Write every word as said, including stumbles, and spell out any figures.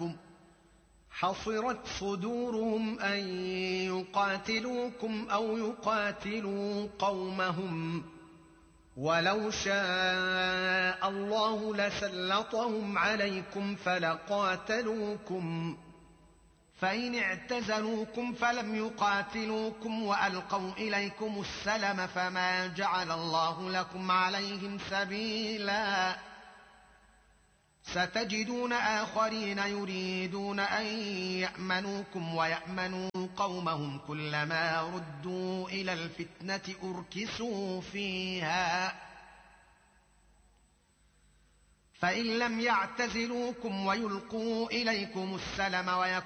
جاءوكم حصرت صدورهم أن يقاتلوكم أو يقاتلوا قومهم ولو شاء الله لسلطهم عليكم فلقاتلوكم فإن اعتزلوكم فلم يقاتلوكم وألقوا إليكم السلم فما جعل الله لكم عليهم سبيلا ستجدون آخرين يريدون أن يأمنوكم ويأمنوا قومهم كلما ردوا إلى الفتنة أركسوا فيها فإن لم يعتزلوكم ويلقوا إليكم السلم ويكونوا